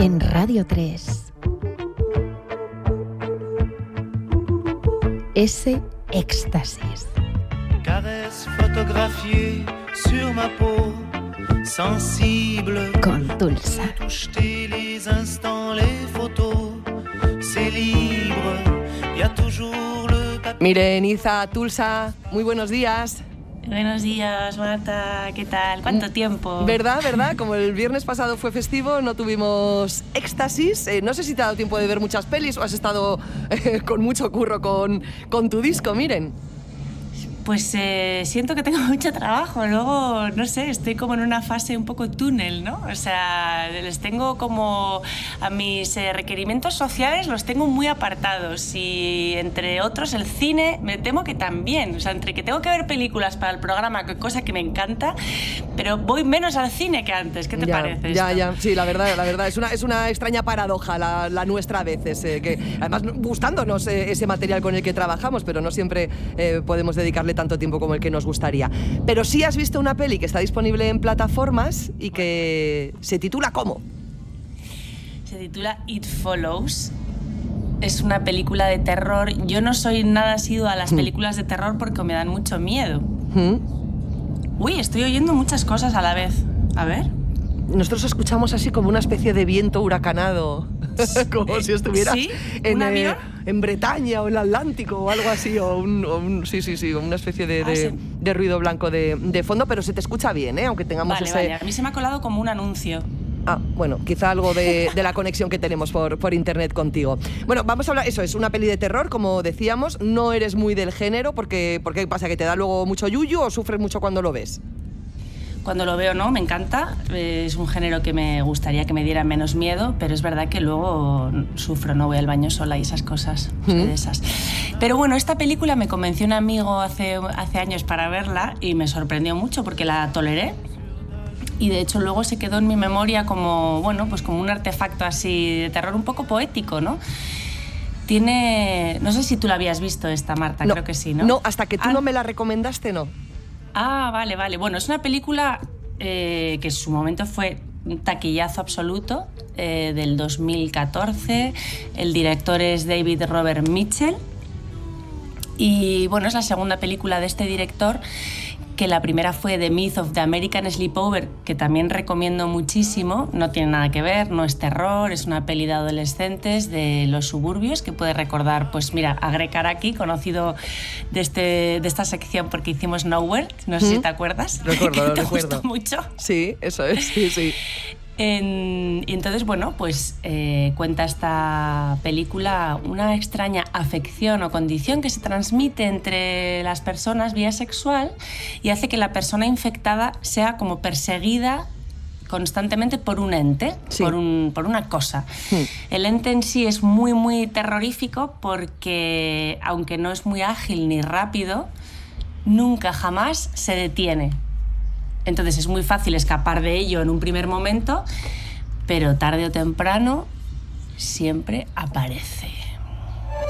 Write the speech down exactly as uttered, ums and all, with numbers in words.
en Radio tres. Ese éxtasis. Caresse photographiée sur ma peau sensible. Con Tulsa. Toucher les instants, les photos, c'est libre. Y a toujours le papier. Miren, Iza, Tulsa, muy buenos días. Buenos días, Marta, ¿qué tal? ¿Cuánto tiempo? ¿Verdad, verdad? Como el viernes pasado fue festivo, no tuvimos éxtasis. Eh, no sé si te ha dado tiempo de ver muchas pelis o has estado eh, con mucho curro con, con tu disco, miren. Pues eh, siento que tengo mucho trabajo, luego, no sé, estoy como en una fase un poco túnel, ¿no? O sea, les tengo como a mis eh, requerimientos sociales los tengo muy apartados y entre otros el cine me temo que también, o sea, entre que tengo que ver películas para el programa, cosa que me encanta, pero voy menos al cine que antes, ¿qué te ya, parece Ya, esto? ya, sí, la verdad, la verdad, es una, es una extraña paradoja la, la nuestra a veces, eh, que además gustándonos eh, ese material con el que trabajamos, pero no siempre eh, podemos dedicarle tanto tiempo como el que nos gustaría. Pero sí has visto una peli que está disponible en plataformas y que se titula ¿cómo? Se titula It Follows. Es una película de terror. Yo no soy nada asidua a las películas de terror porque me dan mucho miedo. ¿Mm? Uy, estoy oyendo muchas cosas a la vez. A ver. Nosotros escuchamos así como una especie de viento huracanado, como si estuvieras ¿Sí? en, ¿Un eh, avión? en Bretaña o el Atlántico o algo así, o un, o un sí, sí, sí, una especie de, Ah, de, sí. de ruido blanco de, de fondo, pero se te escucha bien, ¿eh? Aunque tengamos Vale, ese... vale. A mí se me ha colado como un anuncio. Ah, bueno, quizá algo de, de la conexión que tenemos por, por internet contigo. Bueno, vamos a hablar, eso es una peli de terror, como decíamos, no eres muy del género, porque, porque pasa que te da luego mucho yuyu o sufres mucho cuando lo ves. Cuando lo veo, no, me encanta. Es un género que me gustaría que me diera menos miedo, pero es verdad que luego sufro, no voy al baño sola y esas cosas. Soy de esas. Pero bueno, esta película me convenció un amigo hace, hace años para verla y me sorprendió mucho porque la toleré. Y de hecho luego se quedó en mi memoria como, bueno, pues como un artefacto así de terror un poco poético, ¿no? Tiene... No sé si tú la habías visto esta, Marta, No, creo que sí, ¿no? No, hasta que tú ah, no me la recomendaste, no. Ah, vale, vale. Bueno, es una película eh, que en su momento fue un taquillazo absoluto, eh, del dos mil catorce. El director es David Robert Mitchell. Y bueno, es la segunda película de este director, que la primera fue The Myth of the American Sleepover, que también recomiendo muchísimo. No tiene nada que ver, no es terror, es una peli de adolescentes de los suburbios que puede recordar, pues mira, a Greg Araki, conocido de, este, de esta sección porque hicimos Nowhere, no sé ¿Mm? si te acuerdas. Recuerdo, que te recuerdo. gustó mucho. Sí, eso es, sí, sí. En, y entonces, bueno, pues eh, cuenta esta película una extraña afección o condición que se transmite entre las personas vía sexual y hace que la persona infectada sea como perseguida constantemente por un ente, sí. por, un, por una cosa. Sí. El ente en sí es muy, muy terrorífico porque, aunque no es muy ágil ni rápido, nunca jamás se detiene. Entonces es muy fácil escapar de ello en un primer momento, pero tarde o temprano siempre aparece.